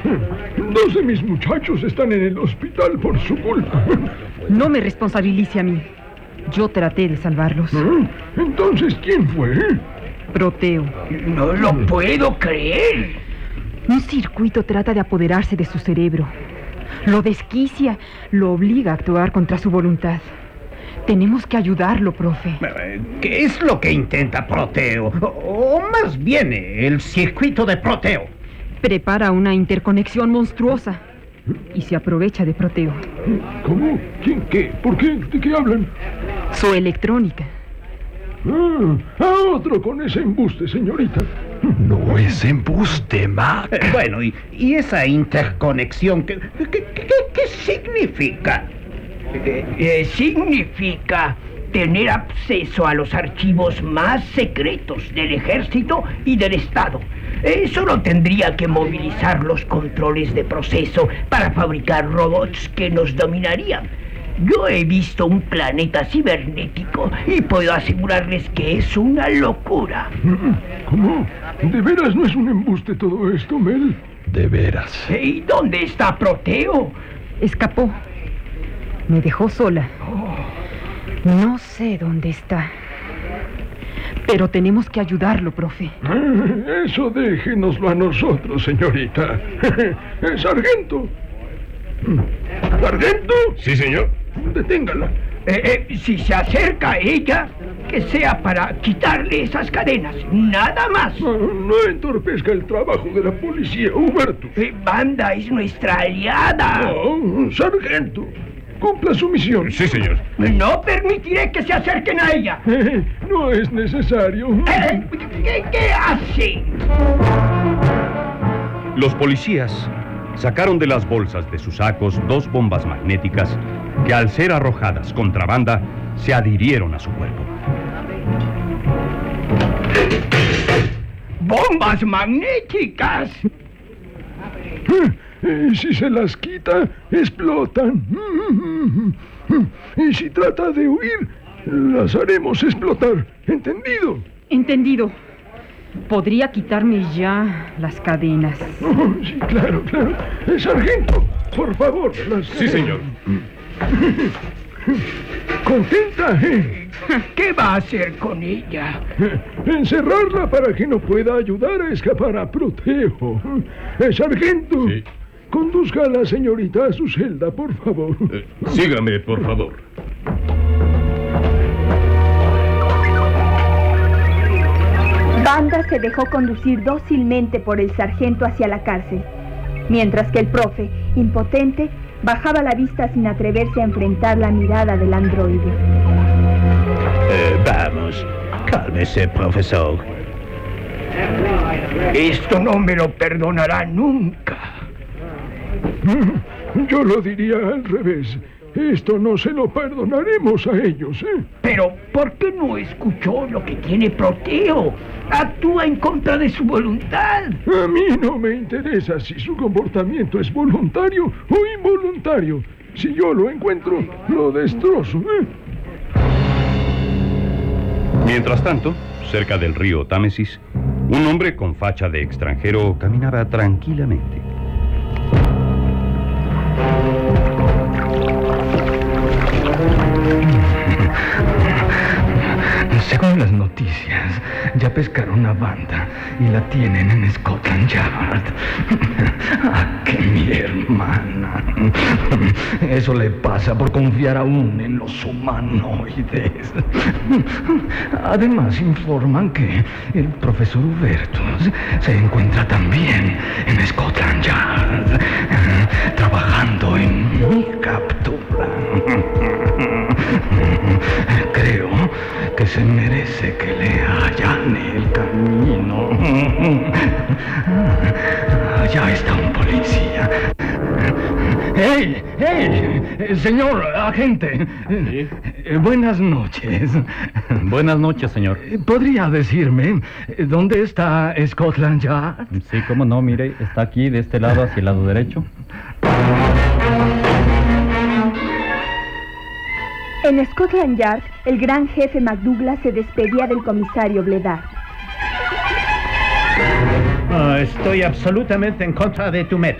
2 de mis muchachos están en el hospital por su culpa. No me responsabilice a mí. Yo traté de salvarlos. Entonces, ¿quién fue? Proteo. No lo puedo creer. Un circuito trata de apoderarse de su cerebro. Lo desquicia, lo obliga a actuar contra su voluntad. Tenemos que ayudarlo, profe. ¿Qué es lo que intenta Proteo? O más bien, el circuito de Proteo. Prepara una interconexión monstruosa y se aprovecha de Proteo. ¿Cómo? ¿Quién? ¿Qué? ¿Por qué? ¿De qué hablan? Su electrónica. Otro con ese embuste, señorita. No es embuste, Mac. Bueno, ¿y esa interconexión qué significa? Significa tener acceso a los archivos más secretos del ejército y del Estado. Solo tendría que movilizar los controles de proceso para fabricar robots que nos dominarían. Yo he visto un planeta cibernético y puedo asegurarles que es una locura. ¿Cómo? ¿De veras no es un embuste todo esto, Mel? De veras. ¿Y dónde está Proteo? Escapó. Me dejó sola. No sé dónde está. Pero tenemos que ayudarlo, profe. Eso déjenoslo a nosotros, señorita. Sargento. ¿Sargento? Sí, señor. Deténgala. Si se acerca a ella, que sea para quitarle esas cadenas, nada más. No entorpezca el trabajo de la policía, Huberto. Banda es nuestra aliada. No, sargento. Cumpla su misión. Sí, señor. No permitiré que se acerquen a ella. No es necesario. ¿Qué hace? Los policías sacaron de las bolsas de sus sacos 2 bombas magnéticas que, al ser arrojadas contra Banda, se adhirieron a su cuerpo. ¡Bombas magnéticas! Si se las quita, explotan. Y si trata de huir, las haremos explotar. ¿Entendido? Entendido. ¿Podría quitarme ya las cadenas? Sí, claro. Sargento, por favor. Sí, señor. ¿Contenta? ¿Qué va a hacer con ella? Encerrarla para que no pueda ayudar a escapar a Proteo. Sargento, Sí. conduzca a la señorita a su celda, por favor. Sígame, por favor. Banda se dejó conducir dócilmente por el sargento hacia la cárcel, mientras que el profe, impotente, bajaba la vista sin atreverse a enfrentar la mirada del androide. Vamos, cálmese, profesor. Esto no me lo perdonará nunca. Yo lo diría al revés. Esto no se lo perdonaremos a ellos, ¿eh? Pero, ¿por qué no escuchó lo que tiene Proteo? Actúa en contra de su voluntad. A mí no me interesa si su comportamiento es voluntario o involuntario. Si yo lo encuentro, lo destrozo, ¿eh? Mientras tanto, cerca del río Támesis, un hombre con facha de extranjero caminaba tranquilamente. Según las noticias, ya pescaron a Banda y la tienen en Scotland Yard. ¡Qué mi hermana! Eso le pasa por confiar aún en los humanoides. Además, informan que el profesor Huberto se encuentra también en Scotland Yard, trabajando en mi captura. Creo que se merece que le allane el camino. Allá está un policía. ¡Hey! Señor agente. ¿Sí? Buenas noches. Buenas noches, señor. ¿Podría decirme dónde está Scotland Yard? Sí, cómo no, mire, está aquí de este lado hacia el lado derecho. En Scotland Yard, el gran jefe McDouglas se despedía del comisario Bledar. Estoy absolutamente en contra de tu método.